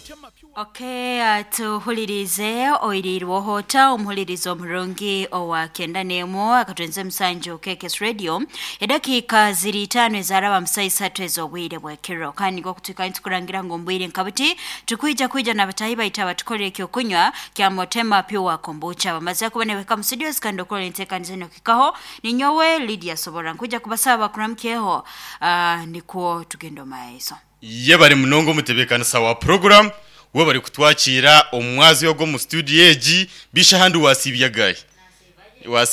Okay, tuhulirize oirirwo hota omuhulirizo omurungi owa kenda nemo akatwenze msanjo KKS Radio edakika ziri 5 ezaraba musaisa twezo bwire bwekero kandi go kutuka ntukurangira ngo mbwire nkabuti tukuija na batayi baita batukole kyo kunywa kya motema pure kombucha bamaze kuboneka mu studios kandi okole ntekanizeno kikaho ninyowe Lydia Sobora nkuja kubasaba kuramkeho niko tugendo maeso yebari munongo mutebekana sawa program we bari kutwakira omwazi yo go mu studio eji bisha handi wasibya gaye